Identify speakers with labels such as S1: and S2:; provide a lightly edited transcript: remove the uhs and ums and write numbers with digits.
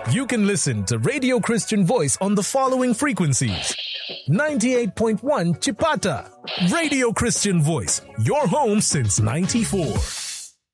S1: You can listen to Radio Christian Voice on the following frequencies. 98.1 Chipata. Radio Christian Voice, your home since 94.